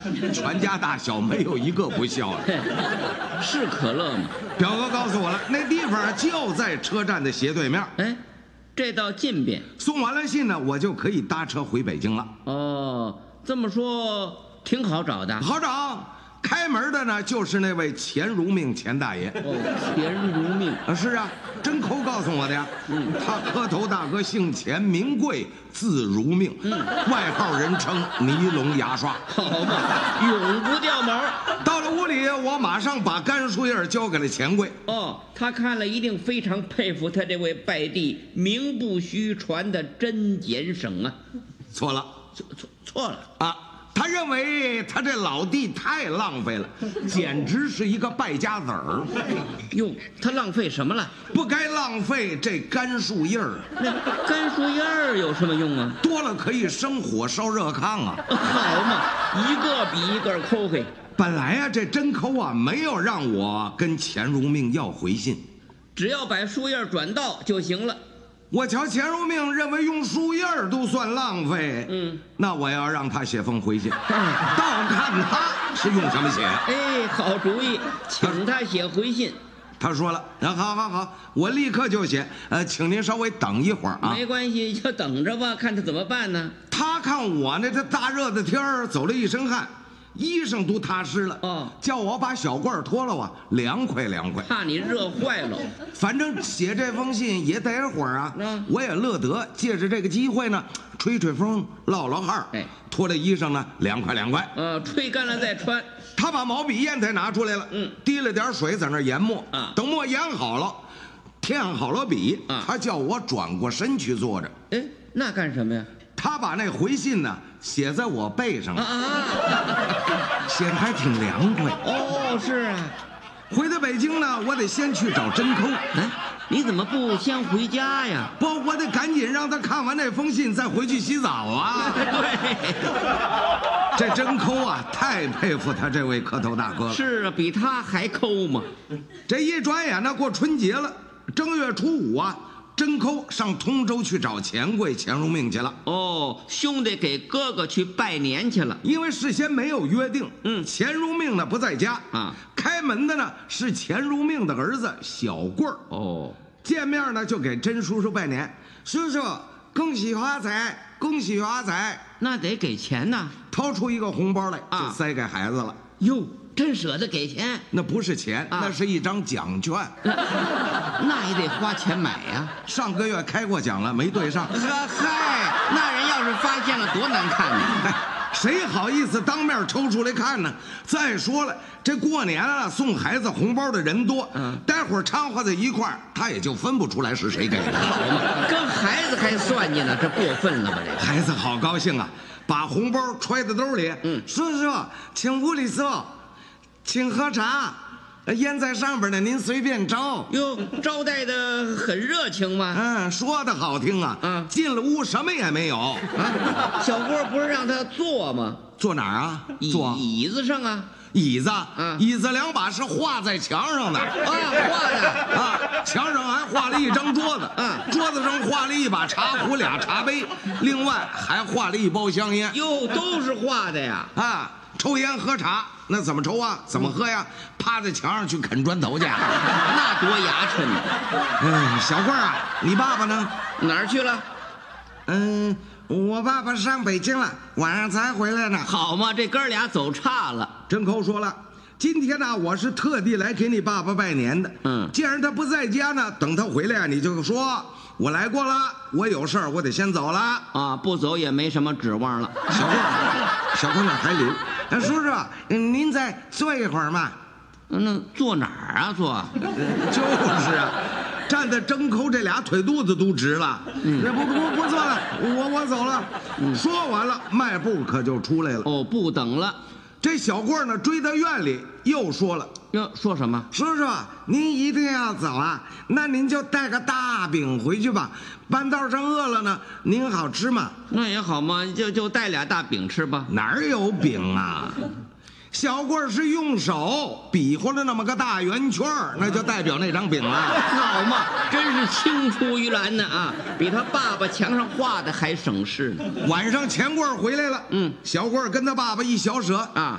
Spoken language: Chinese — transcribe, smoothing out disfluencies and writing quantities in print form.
全家大小没有一个不笑的。 是可乐吗？ 表哥告诉我了，那地方就在车站的斜对面。 哎，这倒近便。 送完了信呢，我就可以搭车回北京了。 哦，这么说挺好找的。 好找。开门的呢，就是那位钱如命钱大爷。 哦，钱如命啊，是啊，真抠告诉我的呀。他磕头大哥姓钱，名贵，字如命。外号人称尼龙牙刷。 好嘛，永不掉毛。 到了屋里，我马上把干树叶交给了钱柜。 哦，他看了一定非常佩服他这位拜地名不虚传的真俭省啊。 错了， 错了啊！他认为他这老弟太浪费了，简直是一个败家子儿。 哟，他浪费什么了？ 不该浪费这干树叶儿。 那干树叶儿有什么用啊？ 多了可以生火烧热炕啊。 好嘛，一个比一个抠嘿。 本来啊，这真抠啊，没有让我跟钱如命要回信， 只要把树叶转到就行了。 我瞧钱如命认为用树叶都算浪费，那我要让他写封回信，倒看他是用什么写。 哎，好主意，请他写回信。 他说了，好，我立刻就写。请您稍微等一会儿啊。 没关系，就等着吧，看他怎么办呢。 他看我呢，这大热的天儿，走了一身汗，衣裳都踏湿了。叫我把小褂脱了啊，凉快。 怕你热坏了。 反正写这封信也得会儿啊。我也乐得借着这个机会呢，吹风，唠汗。哎，脱了衣裳呢，凉快。 吹干了再穿。 他把毛笔砚台拿出来了，滴了点水在那研墨。等墨研好了，填好了笔，他叫我转过身去坐着。 哎，那干什么呀？ 他把那回信呢写在我背上了，写的还挺凉快。 哦，是啊。 回到北京呢，我得先去找真抠。 哎，你怎么不先回家呀？ 不，我得赶紧让他看完那封信再回去洗澡啊。 对， 这真抠啊，太佩服他这位磕头大哥了。 是啊，比他还抠嘛。 这一转眼呢，过春节了，正月初5啊。真抠上通州去找钱柜钱如命去了。 哦，兄弟给哥哥去拜年去了， 因为事先没有约定。钱如命呢不在家啊，开门的呢是钱如命的儿子小贵儿。 哦， 见面呢就给真叔叔拜年，叔叔恭喜发财，恭喜发财。 那得给钱呐， 掏出一个红包来就塞给孩子了。 哟，真舍得给钱？ 那不是钱，那是一张奖券。 那也得花钱买呀。 上个月开过奖了，没对上。 嗨，那人要是发现了，多难看呢。 谁好意思当面抽出来看呢？再说了，这过年啊，送孩子红包的人多，待会儿掺和在一块儿，他也就分不出来是谁给的。 好嘛，跟孩子还算计呢，这过分了吧？这孩子好高兴啊，把红包揣在兜里。叔叔，请屋里坐，请喝茶。烟在上边呢，您随便招。 哟，招待的很热情吗？ 说的好听啊。进了屋什么也没有。 小郭不是让他坐吗？ 坐哪儿啊？ 坐椅子上啊。 椅子，椅子2把是画在墙上的。 画的。 墙上还画了一张桌子。桌子上画了一把茶壶、2茶杯，另外还画了一包香烟。 哟，都是画的呀。 抽烟喝茶，那怎么抽啊？怎么喝呀？趴在墙上去啃砖头去。 那多牙碜呢。 小贵啊，你爸爸呢？ 哪儿去了？ 我爸爸上北京了，晚上才回来呢。 好嘛，这哥俩走岔了。 真抠说了，今天呢，我是特地来给你爸爸拜年的。既然他不在家呢，等他回来你就说我来过了，我有事儿，我得先走了。 不走也没什么指望了。 小贵那还留。叔叔，您再坐一会儿嘛。 那坐哪儿啊？坐？ 就是啊，站在真抠这俩腿肚子都直了。不坐了，我走了。说完了，迈步可就出来了。 不等了。 这小贵呢，追到院里又说了。 说什么？ 叔叔，您一定要走啊？那您就带个大饼回去吧，半道上饿了呢，您好吃嘛。 那也好嘛，就带俩大饼吃吧。 哪儿有饼啊？ 小棍儿是用手比划了那么个大圆圈儿，那就代表那张饼了。 好嘛，真是青出于蓝呢啊！比他爸爸墙上画的还省事呢。 晚上钱棍儿回来了，小棍儿跟他爸爸一小舍啊，